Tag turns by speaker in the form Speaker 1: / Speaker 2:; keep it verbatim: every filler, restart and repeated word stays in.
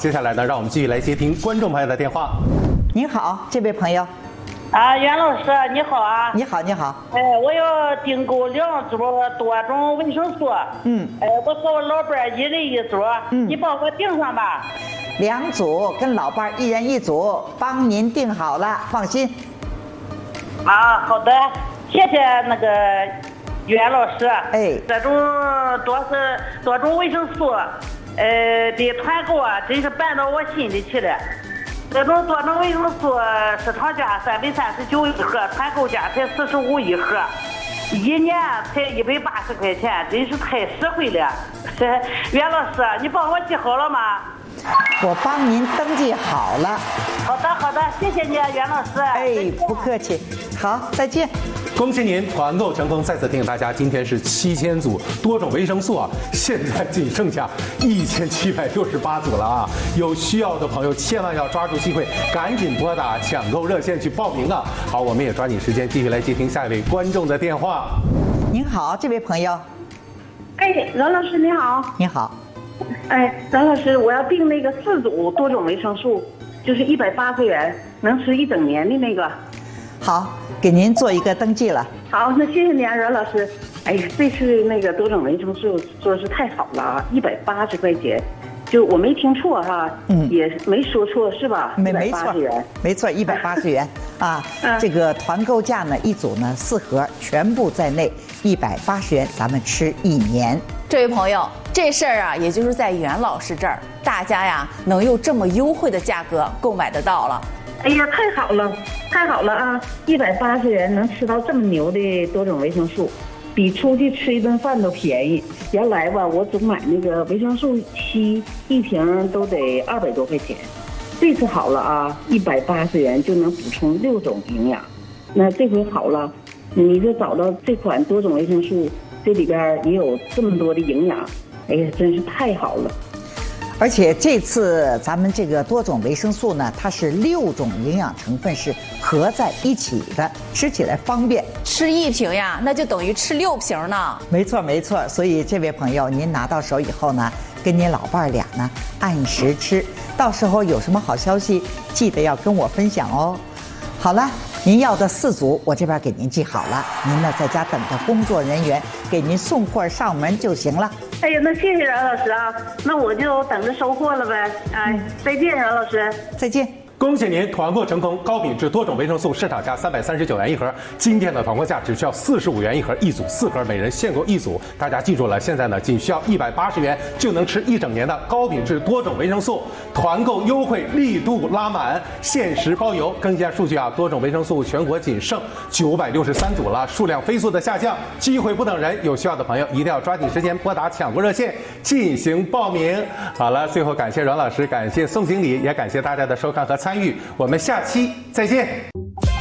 Speaker 1: 接下来呢，让我们继续来接听观众朋友的电话。
Speaker 2: 您好，这位朋友。
Speaker 3: 啊，袁老师你好啊！
Speaker 2: 你好，你好。
Speaker 3: 哎，我要订购两组多种维生素。
Speaker 2: 嗯。
Speaker 3: 哎，我和我老伴儿一人一组。嗯。你帮我订上吧。
Speaker 2: 两组跟老伴儿一人一组，帮您订好了，放心。
Speaker 3: 啊，好的，谢谢那个袁老师。
Speaker 2: 哎，
Speaker 3: 这种多是多种维生素，呃的团购啊，真是办到我心里去了。这种多种维生素市场价三百三十九一盒，团购价才四十五一盒，一年才一百八十块钱，真是太实惠了。袁老师，你帮我记好了吗？
Speaker 2: 我帮您登记好了。
Speaker 3: 好的，好的，谢谢你，袁老师。
Speaker 2: 哎，不客气。好，再见。
Speaker 1: 恭喜您团购成功！再次提醒大家，今天是七千组多种维生素啊，现在仅剩下一千七百六十八组了啊！有需要的朋友千万要抓住机会，赶紧拨打抢购热线去报名啊！好，我们也抓紧时间继续来接听下一位观众的电话。
Speaker 2: 您好，这位朋友。
Speaker 4: 哎，饶老师你好。
Speaker 2: 你好。
Speaker 4: 哎，饶老师，我要订那个四组多种维生素，就是一百八十元，能吃一整年的那个。
Speaker 2: 好，给您做一个登记了。
Speaker 4: 好，那谢谢您啊，饶老师。哎呀，这次那个多种维生素说是太好了啊，一百八十块钱，就我没听错哈，嗯，也没说错是吧？
Speaker 2: 没没错，没错，一百八十元啊。嗯、这个团购价呢，一组呢四盒，全部在内，一百八十元，咱们吃一年。
Speaker 5: 这位朋友，这事儿啊，也就是在袁老师这儿，大家呀能用这么优惠的价格购买得到了。
Speaker 4: 哎呀，太好了，太好了啊！一百八十元能吃到这么牛的多种维生素，比出去吃一顿饭都便宜。原来吧，我总买那个维生素七，一瓶都得二百多块钱。这次好了啊，一百八十元就能补充六种营养。那这回好了，你就找到这款多种维生素，这里边也有这么多的营养，哎呀，真是太好了。
Speaker 2: 而且这次咱们这个多种维生素呢，它是六种营养成分是合在一起的，吃起来方便。
Speaker 5: 吃一瓶呀，那就等于吃六瓶呢。
Speaker 2: 没错没错，所以这位朋友，您拿到手以后呢，跟您老伴儿俩呢按时吃，到时候有什么好消息，记得要跟我分享哦。好了，您要的四组我这边给您记好了，您呢在家等着工作人员给您送货上门就行了。
Speaker 4: 哎呀，那谢谢饶老师啊，那我就等着收货了呗。哎，再见，饶老师。
Speaker 2: 再见。
Speaker 1: 恭喜您团购成功，高品质多种维生素市场价三百三十九元一盒，今天的团购价只需要四十五元一盒，一组四盒，每人限购一组。大家记住了，现在呢仅需要一百八十元就能吃一整年的高品质多种维生素，团购优惠力度拉满，限时包邮。更新一下数据啊，多种维生素全国仅剩九百六十三组了，数量飞速的下降，机会不等人，有需要的朋友一定要抓紧时间拨打抢购热线进行报名。好了，最后感谢阮老师，感谢宋经理，也感谢大家的收看和参与。我们下期再见。